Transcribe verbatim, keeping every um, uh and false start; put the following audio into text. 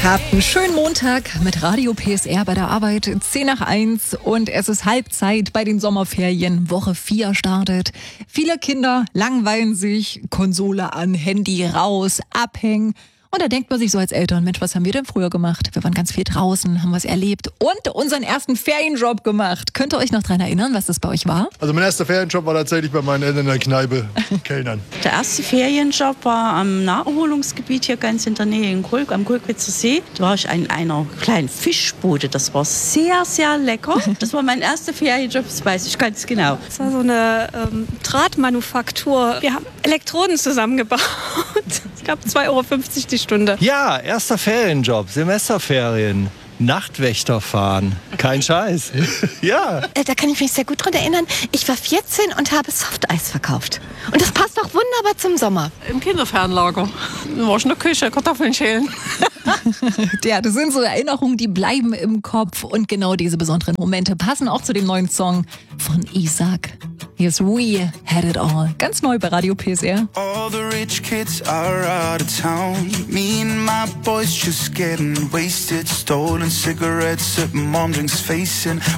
Habt einen schönen Montag mit Radio P S R bei der Arbeit. zehn nach eins und es ist Halbzeit bei den Sommerferien. Woche vier startet. Viele Kinder langweilen sich, Konsole an, Handy raus, abhängen. Und da denkt man sich so als Eltern, Mensch, was haben wir denn früher gemacht? Wir waren ganz viel draußen, haben was erlebt und unseren ersten Ferienjob gemacht. Könnt ihr euch noch daran erinnern, was das bei euch war? Also mein erster Ferienjob war tatsächlich bei meinen Eltern in der Kneipe, Kellnern. Der erste Ferienjob war am Naherholungsgebiet hier ganz in der Nähe in Kulk, am Kulkwitzer See. Da war ich in einer kleinen Fischbude. Das war sehr, sehr lecker. Das war mein erster Ferienjob, das weiß ich ganz genau. Das war so eine ähm, Drahtmanufaktur. Wir haben Elektroden zusammengebaut. Ich glaube zwei Euro fünfzig die Stunde. Ja, erster Ferienjob, Semesterferien. Nachtwächter fahren. Kein Scheiß. Ja. Da kann ich mich sehr gut dran erinnern. Ich war vierzehn und habe Softeis verkauft. Und das passt auch wunderbar zum Sommer. Im Kinderfernlager. Da war ich in der Küche, Kartoffeln schälen. Ja, das sind so Erinnerungen, die bleiben im Kopf. Und genau diese besonderen Momente passen auch zu dem neuen Song von Isaac. Hier ist We Had It All. Ganz neu bei Radio P S R. All the rich kids are out of town. Me and my boys just getting wasted. Stolen cigarettes at mom drinks facing.